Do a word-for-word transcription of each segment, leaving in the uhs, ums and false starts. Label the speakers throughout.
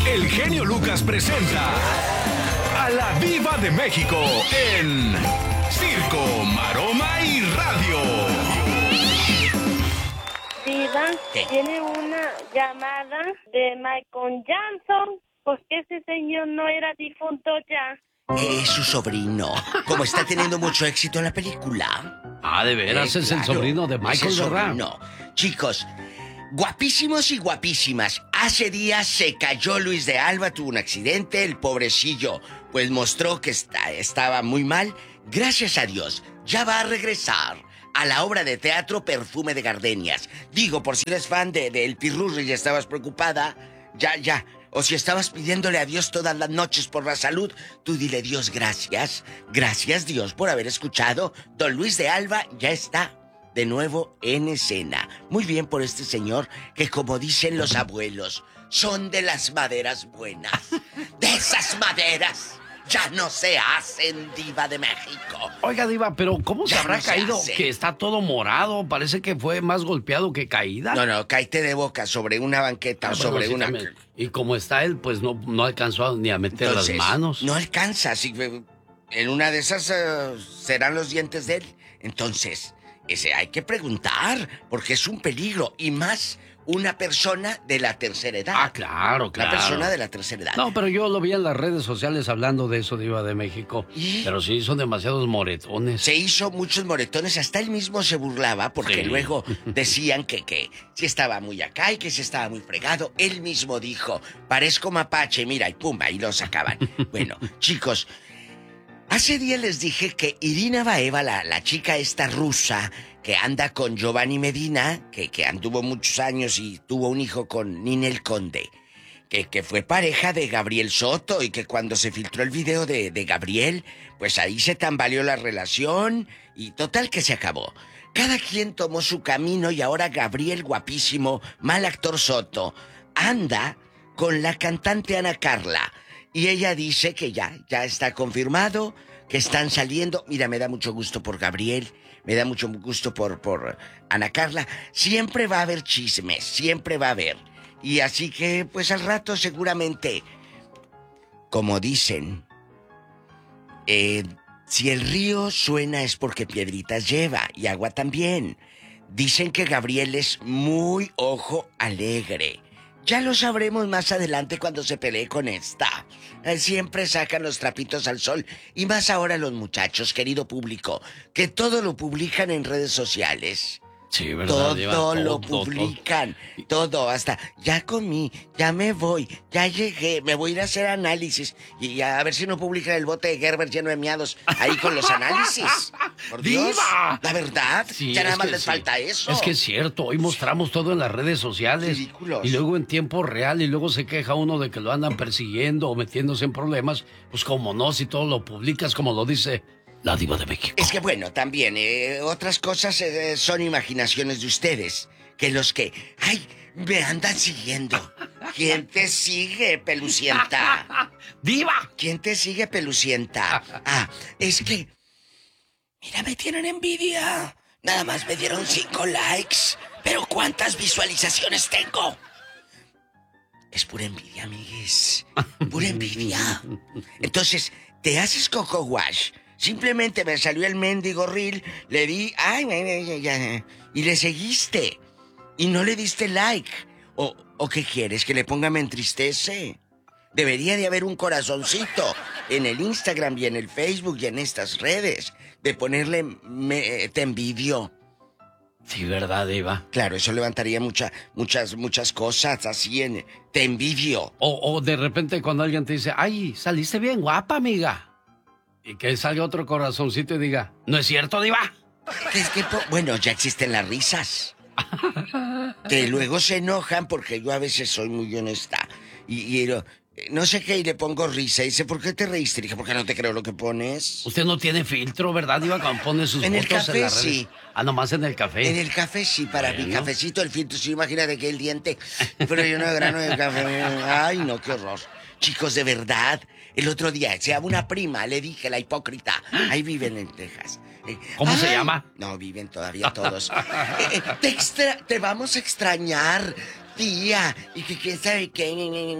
Speaker 1: el genio Lucas presenta a la Diva de México en Circo, Maroma y Radio.
Speaker 2: Diva,
Speaker 3: ¿Qué?
Speaker 2: tiene una llamada de Michael Jackson, porque ese señor no era difunto ya.
Speaker 3: Es su sobrino. Como está teniendo mucho éxito en la película.
Speaker 4: Ah, de veras,
Speaker 3: Eh,
Speaker 4: es el
Speaker 3: claro,
Speaker 4: sobrino de
Speaker 3: es
Speaker 4: Michael,
Speaker 3: el
Speaker 4: ¿verdad?
Speaker 3: sobrino. Chicos, guapísimos y guapísimas. Hace días se cayó Luis de Alba, tuvo un accidente, el pobrecillo, pues mostró que está, estaba muy mal. Gracias a Dios, ya va a regresar a la obra de teatro Perfume de Gardenias. Digo, por si eres fan de, de El Pirurri y estabas preocupada, ya, ya. O si estabas pidiéndole a Dios todas las noches por la salud, tú dile: Dios, gracias. Gracias, Dios, por haber escuchado. Don Luis de Alba ya está de nuevo en escena. Muy bien por este señor que, como dicen los abuelos, son de las maderas buenas. De esas maderas ya no se hacen, Diva de México.
Speaker 4: Oiga, Diva, pero ¿cómo se
Speaker 3: Ya
Speaker 4: habrá
Speaker 3: no se
Speaker 4: caído?
Speaker 3: hace.
Speaker 4: Que está todo morado. Parece que fue más golpeado que caída.
Speaker 3: No, no, cáete de boca sobre una banqueta
Speaker 4: Ah,
Speaker 3: o
Speaker 4: bueno,
Speaker 3: sobre
Speaker 4: sí,
Speaker 3: una...
Speaker 4: también. Y como está él, pues no, no alcanzó ni a meter
Speaker 3: Entonces,
Speaker 4: las manos.
Speaker 3: no alcanza. Si, en una de esas uh, serán los dientes de él. Entonces, ese hay que preguntar, porque es un peligro. Y más una persona de la tercera edad.
Speaker 4: Ah, claro, claro.
Speaker 3: Una persona de la tercera edad.
Speaker 4: No, pero yo lo vi en las redes sociales hablando de eso, Diva de México.
Speaker 3: ¿Y?
Speaker 4: Pero sí, son demasiados moretones.
Speaker 3: Se hizo muchos moretones, hasta él mismo se burlaba porque
Speaker 4: Sí.
Speaker 3: luego decían que, que si estaba muy acá y que si estaba muy fregado. Él mismo dijo: parezco mapache, mira, y pum, ahí lo sacaban. Bueno, chicos, hace días les dije que Irina Baeva, la, la chica esta rusa que anda con Giovanni Medina, que, que anduvo muchos años y tuvo un hijo con Ninel Conde, que, que fue pareja de Gabriel Soto, y que cuando se filtró el video de, de Gabriel, pues ahí se tambaleó la relación y total que se acabó. Cada quien tomó su camino y ahora Gabriel, guapísimo, mal actor Soto, anda con la cantante Ana Carla. Y ella dice que ya, ya está confirmado, que están saliendo. Mira, me da mucho gusto por Gabriel, me da mucho gusto por, por Ana Carla. Siempre va a haber chismes, siempre va a haber. Y así que, pues al rato seguramente, como dicen, eh, si el río suena es porque piedritas lleva, y agua también. Dicen que Gabriel es muy ojo alegre. Ya lo sabremos más adelante cuando se pelee con esta. Eh, Siempre sacan los trapitos al sol. Y más ahora los muchachos, querido público, que todo lo publican en redes sociales.
Speaker 4: Sí, ¿verdad,
Speaker 3: Todo,
Speaker 4: Diva?
Speaker 3: lo
Speaker 4: Todo,
Speaker 3: publican, todo, hasta ya comí, ya me voy, ya llegué, me voy a ir a hacer análisis y a ver si no publican el bote de Gerber lleno de miados ahí con los análisis. Por Dios,
Speaker 4: ¡Diva!
Speaker 3: la verdad,
Speaker 4: Sí,
Speaker 3: ya nada
Speaker 4: es
Speaker 3: más
Speaker 4: que
Speaker 3: les
Speaker 4: sí.
Speaker 3: falta eso.
Speaker 4: Es que es cierto, hoy mostramos todo en las redes sociales.
Speaker 3: Ridículos.
Speaker 4: Y luego en tiempo real, y luego se queja uno de que lo andan persiguiendo o metiéndose en problemas. Pues como no, si todo lo publicas como lo dice la Diva de México.
Speaker 3: Es que bueno, también, eh, otras cosas eh, son imaginaciones de ustedes. Que los que, ay, me andan siguiendo. ¿Quién te sigue, pelucienta?
Speaker 4: ¡Diva!
Speaker 3: ¿Quién te sigue, pelucienta? Ah, es que, mira, me tienen envidia. Nada más me dieron cinco likes. Pero ¿cuántas visualizaciones tengo? Es pura envidia, amigues. Pura envidia. Entonces, te haces coco wash. Simplemente me salió el mendigo reel, le di, ay, ay, ay, ay, y le seguiste. Y no le diste like. O, ¿O qué quieres? ¿Que le ponga me entristece? Debería de haber un corazoncito en el Instagram y en el Facebook y en estas redes. De ponerle me, te envidio.
Speaker 4: Sí, ¿verdad, Diva?
Speaker 3: Claro, eso levantaría mucha, muchas, muchas cosas así en... Te envidio.
Speaker 4: O, o de repente cuando alguien te dice, ay, saliste bien guapa, amiga. Y que salga otro corazoncito y diga, ¿no es cierto, Diva?
Speaker 3: Es que, po- bueno, ya existen las risas. Que luego se enojan porque yo a veces soy muy honesta. Y, y lo- no sé qué, y le pongo risa. Y dice, ¿por qué te reíste? Dije, porque no te creo lo que pones.
Speaker 4: Usted no tiene filtro, ¿verdad, Diva? Cuando pone sus
Speaker 3: En el
Speaker 4: fotos
Speaker 3: café,
Speaker 4: en las redes.
Speaker 3: sí.
Speaker 4: Ah, nomás en el café.
Speaker 3: En el café sí, para mi
Speaker 4: Bueno.
Speaker 3: cafecito, el filtro, sí, imagínate que el diente, pero yo no grano de café. Ay, no, qué horror. Chicos, de verdad, el otro día, se llama una prima, le dije, la hipócrita, ahí viven en Texas. Eh,
Speaker 4: ¿Cómo se
Speaker 3: ay,
Speaker 4: llama?
Speaker 3: No, viven todavía todos. Eh, eh, te, extra- te vamos a extrañar, tía, y que quién sabe qué.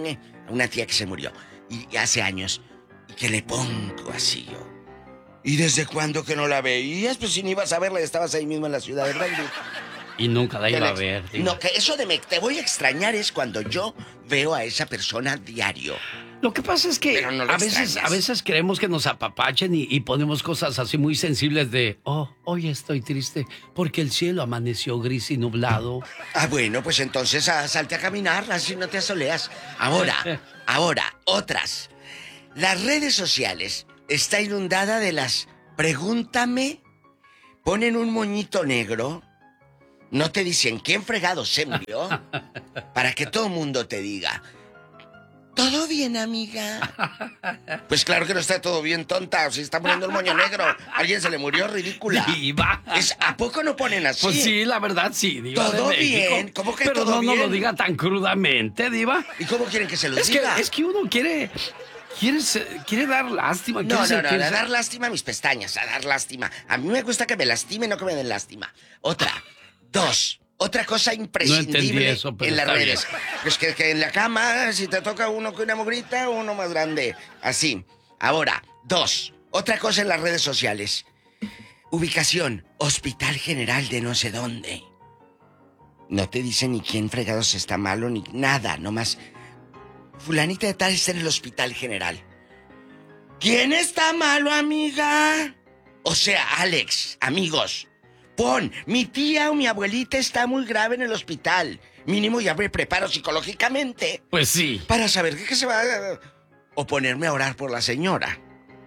Speaker 3: una tía que se murió, y, y hace años, y que le pongo así yo. ¿Y desde cuándo que no la veías? Pues si no ibas a verla, estabas ahí mismo en la ciudad de Brandon.
Speaker 4: Y nunca la iba a ver. Digo.
Speaker 3: No, que eso de me te voy a extrañar es cuando yo veo a esa persona diario.
Speaker 4: Lo que pasa es que no a veces a veces creemos que nos apapachen y, y ponemos cosas así muy sensibles de, oh, hoy estoy triste porque el cielo amaneció gris y nublado.
Speaker 3: Ah, bueno, pues entonces ah, salte a caminar, así no te asoleas. Ahora, ahora, otras. Las redes sociales está inundada de las pregúntame, ponen un moñito negro, no te dicen quién fregado se murió, para que todo el mundo te diga, ¿todo bien, amiga? Pues claro que no está todo bien, tonta. O si está poniendo el moño negro, alguien se le murió, ridícula.
Speaker 4: Diva.
Speaker 3: Es, ¿a poco no ponen así?
Speaker 4: Pues sí, la verdad sí, Diva.
Speaker 3: ¿Todo bien? ¿Cómo que
Speaker 4: Pero
Speaker 3: todo
Speaker 4: no,
Speaker 3: bien?
Speaker 4: no lo diga tan crudamente, Diva.
Speaker 3: ¿Y cómo quieren que se lo
Speaker 4: es
Speaker 3: diga?
Speaker 4: Que, es que uno quiere... Quiere, quiere dar lástima.
Speaker 3: No, no, no,
Speaker 4: sentirse...
Speaker 3: a dar lástima a mis pestañas, a dar lástima. A mí me gusta que me lastimen, no que me den lástima. Otra, dos... Otra cosa imprescindible
Speaker 4: no eso,
Speaker 3: en las redes.
Speaker 4: Bien.
Speaker 3: Pues que, que en la cama, si te toca uno con una mugrita, uno más grande. Así. Ahora, dos. Otra cosa en las redes sociales. Ubicación. Hospital General de no sé dónde. No te dicen ni quién fregados está malo ni nada. Nomás. Fulanita de tal está en el Hospital General. ¿Quién está malo, amiga? O sea, Alex, amigos. Pon, mi tía o mi abuelita está muy grave en el hospital. Mínimo ya me preparo psicológicamente.
Speaker 4: Pues sí.
Speaker 3: Para saber qué, qué se va a... O ponerme a orar por la señora.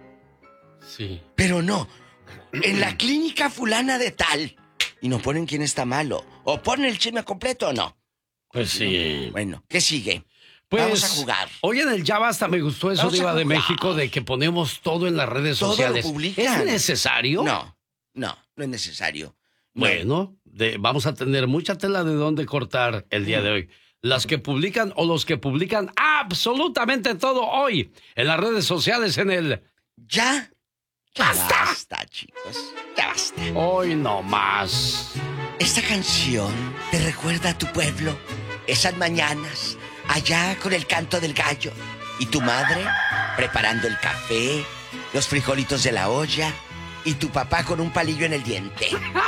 Speaker 4: Sí.
Speaker 3: Pero no, en la clínica fulana de tal. Y no ponen quién está malo. O ponen el chisme completo o no.
Speaker 4: Pues sí.
Speaker 3: Bueno, ¿qué sigue?
Speaker 4: Pues,
Speaker 3: vamos a jugar.
Speaker 4: Hoy en el Ya Basta me gustó eso, Diva de México, de que ponemos todo en las redes
Speaker 3: todo
Speaker 4: sociales.
Speaker 3: Lo publican.
Speaker 4: ¿Es necesario?
Speaker 3: No, no, no es necesario.
Speaker 4: Bueno, de, vamos a tener mucha tela de dónde cortar el día de hoy. Las que publican o los que publican absolutamente todo hoy en las redes sociales en el...
Speaker 3: Ya, ya
Speaker 4: ¡Basta!
Speaker 3: basta, chicos, ya basta.
Speaker 4: Hoy no más.
Speaker 3: Esta canción te recuerda a tu pueblo, esas mañanas, allá con el canto del gallo, y tu madre preparando el café, los frijolitos de la olla, y tu papá con un palillo en el diente.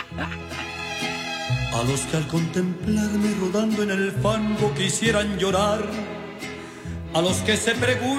Speaker 5: A los que al contemplarme rodando en el fango quisieran llorar, a los que se preguntan